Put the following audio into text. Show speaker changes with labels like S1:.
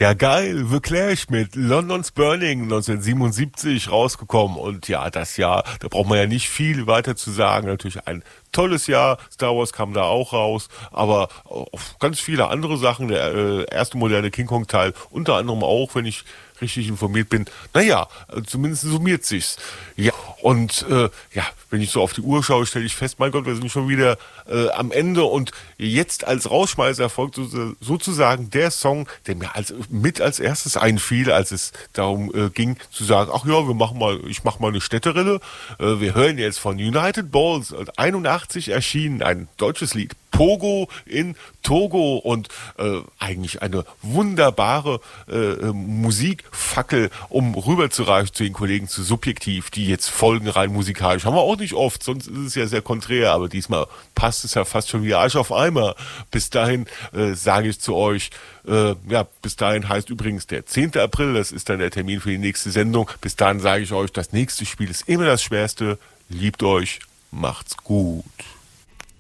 S1: Ja, geil, The Clash mit London's Burning 1977 rausgekommen. Und ja, das Jahr, da braucht man ja nicht viel weiter zu sagen. Natürlich ein tolles Jahr. Star Wars kam da auch raus, aber auch ganz viele andere Sachen. Der erste moderne King Kong Teil unter anderem auch, wenn ich richtig informiert bin. Naja, zumindest summiert sich's. Ja, und ja, wenn ich so auf die Uhr schaue, stelle ich fest, mein Gott, wir sind schon wieder am Ende. Und jetzt als Rausschmeißer folgt sozusagen der Song, der mir als erstes einfiel, als es darum ging zu sagen, ach ja, ich mach mal eine Städterille. Wir hören jetzt von United Balls, 81 erschienen, ein deutsches Lied. Pogo in Togo und eigentlich eine wunderbare Musikfackel, um rüberzureichen zu den Kollegen zu Subjektiv, die jetzt folgen rein musikalisch. Haben wir auch nicht oft, sonst ist es ja sehr konträr, aber diesmal passt es ja fast schon wie Arsch auf Eimer. Bis dahin sage ich zu euch, ja, bis dahin heißt übrigens der 10. April, das ist dann der Termin für die nächste Sendung. Bis dahin sage ich euch, das nächste Spiel ist immer das Schwerste. Liebt euch, macht's gut.